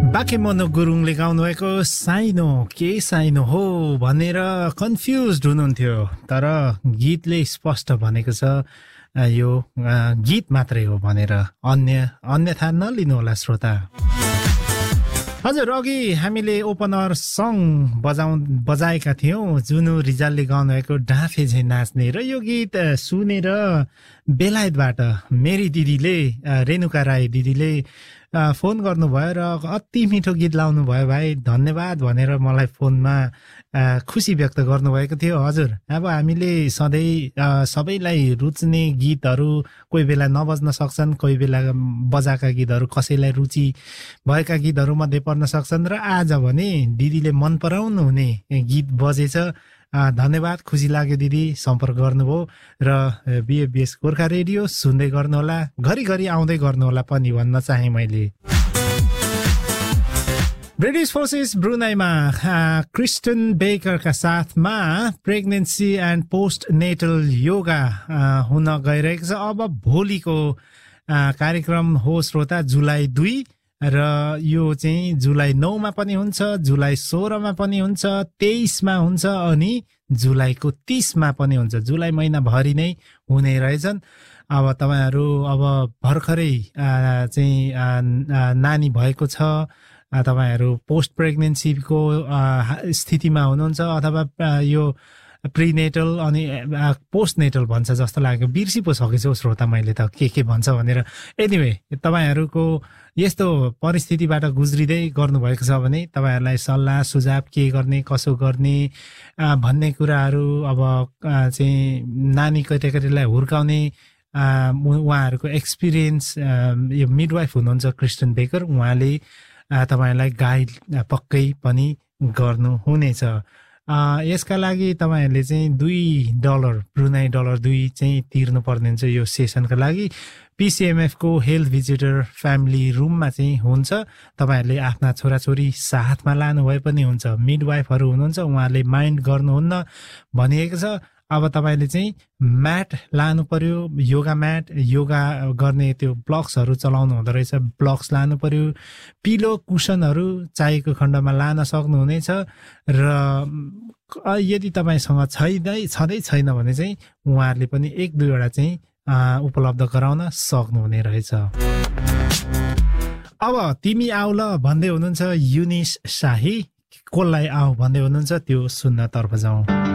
बाके मनो गुरुङले गाउनुभएको साइनो के साइनो हो भनेर कन्फ्युज हुनुहुन्थ्यो तर गीतले स्पष्ट भनेको छ यो गीत मात्रै हो भनेर अन्यथा नलिनु होला श्रोता। हजुर अघि हामीले ओपनर सङ बजाएका थियौं जुनु रिजालले गाउनुभएको डाँफे झै नाच्ने र यो गीत सुनेर बेलायतबाट मेरी दिदीले रेणुका राई दिदीले फोन गर्नुभयो र अति मिठो गीत लाउनु भयो भाइ धन्यवाद भनेर मलाई फोनमा खुसी व्यक्त गर्नुभएको थियो। हजुर अब हामीले सधैँ सबैलाई रुच्ने गीतहरू कोही बेला नबज्न सक्छन्, कोही बेला बजाएका गीतहरू कसैलाई रुचि भएका गीतहरू मध्ये पर्न सक्छन् र आज भने दिदीले मन पराउनु हुने गीत बजेछ। धन्यवाद, खुसी लाग्यो दिदी सम्पर्क गर्नुभयो र बीएफबीएस गोर्खा रेडियो सुन्दै गर्नुहोला, घरिघरि आउँदै गर्नुहोला पनि भन्न चाहे मैले। ब्रिटिश फोर्सेस ब्रुनाईमा क्रिस्टन बेकरका साथमा pregnancy and post natal yoga हुन गइरहेको छ। अब भोलिको कार्यक्रम हो श्रोता जुलाई 2 र यो चाहिँ जुलाई 9 मा पनि हुन्छ, जुलाई 16 मा पनि हुन्छ, 23 मा हुन्छ अनि जुलाईको 30 मा पनि हुन्छ। जुलाई महिनाभरि नै हुने रहेछन्। अब तपाईहरु अब भर्खरै चाहिँ नानी भएको छ, तपाईहरु पोस्ट प्रेग्नेन्सीको स्थितिमा हुनुहुन्छ अथवा यो प्रिनेटल अनि पोस्ट नेटल भन्छ जस्तो लाग्यो, बिर्सी पो सकेछु श्रोता मैले त के भन्छ भनेर। एनिवे तपाईहरुको यस्तो परिस्थितिबाट गुज्रिदै गर्नुभएको छ भने तपाईहरुलाई सल्लाह सुझाव के गर्ने कसो गर्ने भन्ने कुराहरू अब चाहिँ नानी केटाकेटीलाई हुर्काउने उहाँहरूको एक्सपिरियन्स यो मिडवाइफ हुनुहुन्छ क्रिस्टन बेकर, उहाँले तपाईहरुलाई गाइड पक्कै पनि गर्नुहुनेछ। यसका लागि तपाईहरुले चाहिँ $2 ब्रुनाई डलर 2 चाहिँ तिर्नु पर्ने हुन्छ यो सेसनका लागि। PCMF को हेल्थ भिजिटर फ्यामिली रुममा चाहिँ हुन्छ। तपाईहरुले आफ्ना छोराछोरी साथमा लानु भए पनि हुन्छ। मिडवाइफहरु हुनुहुन्छ, उहाँले माइन्ड गर्नुहुन्न भनिएको छ। अब तपाईले चाहिँ म्याट लानु पर्यो, योगा म्याट, योगा गर्ने त्यो ब्लक्सहरु चलाउनु हुँदो रहेछ, ब्लक्स लानु पर्यो, पिलो कुशनहरु चाहिएको खण्डमा लान सक्नुहुनेछ र यदि तपाईसँग छँदै छैन भने चाहिँ उहाँहरूले पनि 1-2 वटा चाहिँ उपलब्ध गराउन सक्नुहुने रहेछ। अब तिमी आउ ल भन्दै हुनुहुन्छ युनिस शाही, कसलाई आऊ भन्दै हुनुहुन्छ त्यो सुन्न तर्फ जाउँ।